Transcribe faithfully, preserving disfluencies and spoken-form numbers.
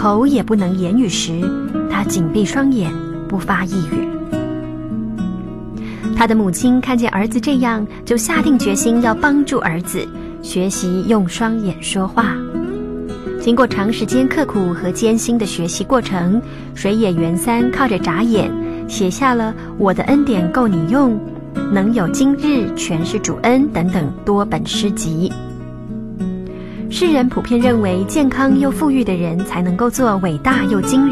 口也不能言语时，他紧闭双眼，不发一语。他的母亲看见儿子这样，就下定决心要帮助儿子学习用双眼说话。经过长时间刻苦和艰辛的学习过程，水野元三靠着眨眼写下了《我的恩典够你用》、能有今日全是主恩等等多本诗集。世人普遍认为，健康又富裕的人才能够做伟大又惊人